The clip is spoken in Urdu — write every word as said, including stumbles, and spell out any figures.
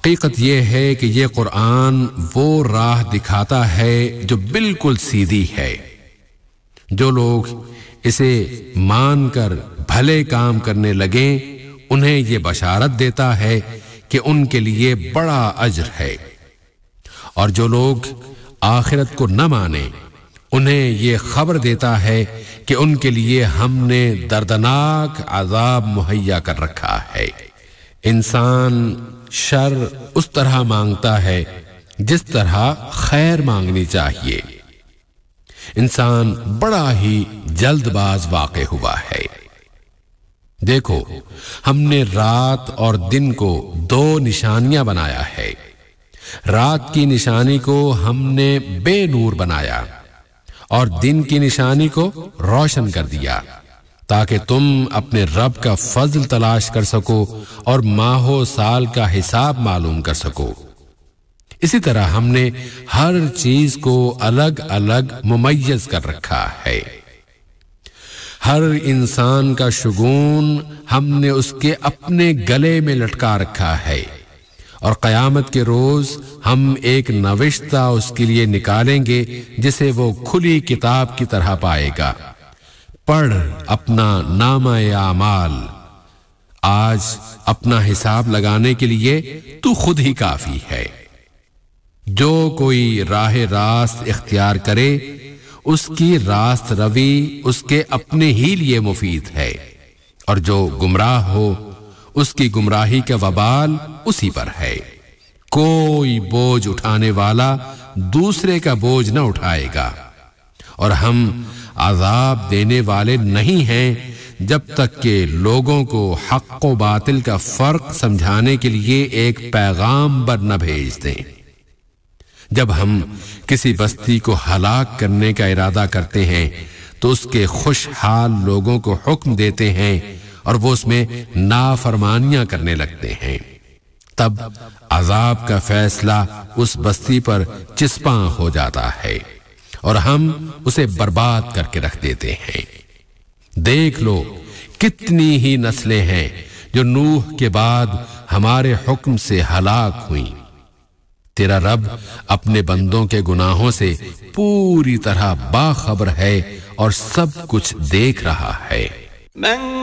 حقیقت یہ ہے کہ یہ قرآن وہ راہ دکھاتا ہے جو بالکل سیدھی ہے۔ جو لوگ اسے مان کر بھلے کام کرنے لگیں انہیں یہ بشارت دیتا ہے کہ ان کے لیے بڑا اجر ہے، اور جو لوگ آخرت کو نہ مانیں انہیں یہ خبر دیتا ہے کہ ان کے لیے ہم نے دردناک عذاب مہیا کر رکھا ہے۔ انسان شر اس طرح مانگتا ہے جس طرح خیر مانگنی چاہیے۔ انسان بڑا ہی جلد باز واقع ہوا ہے۔ دیکھو، ہم نے رات اور دن کو دو نشانیاں بنایا ہے۔ رات کی نشانی کو ہم نے بے نور بنایا اور دن کی نشانی کو روشن کر دیا، تاکہ تم اپنے رب کا فضل تلاش کر سکو اور ماہ و سال کا حساب معلوم کر سکو۔ اسی طرح ہم نے ہر چیز کو الگ الگ ممیز کر رکھا ہے۔ ہر انسان کا شگون ہم نے اس کے اپنے گلے میں لٹکا رکھا ہے، اور قیامت کے روز ہم ایک نوشتہ اس کے لیے نکالیں گے جسے وہ کھلی کتاب کی طرح پائے گا۔ پڑھ اپنا نامہ اعمال، آج اپنا حساب لگانے کے لیے تو خود ہی کافی ہے۔ جو کوئی راہ راست اختیار کرے اس کی راست روی اس کے اپنے ہی لیے مفید ہے، اور جو گمراہ ہو اس کی گمراہی کا وبال اسی پر ہے۔ کوئی بوجھ اٹھانے والا دوسرے کا بوجھ نہ اٹھائے گا، اور ہم عذاب دینے والے نہیں ہیں جب تک کہ لوگوں کو حق و باطل کا فرق سمجھانے کے لیے ایک پیغام بر نہ بھیج دیں۔ جب ہم کسی بستی کو ہلاک کرنے کا ارادہ کرتے ہیں تو اس کے خوشحال لوگوں کو حکم دیتے ہیں اور وہ اس میں نافرمانیاں کرنے لگتے ہیں۔ تب عذاب کا فیصلہ اس بستی پر چسپاں ہو جاتا ہے اور ہم اسے برباد کر کے رکھ دیتے ہیں۔ دیکھ لو کتنی ہی نسلیں ہیں جو نوح کے بعد ہمارے حکم سے ہلاک ہوئیں۔ تیرا رب اپنے بندوں کے گناہوں سے پوری طرح باخبر ہے اور سب کچھ دیکھ رہا ہے۔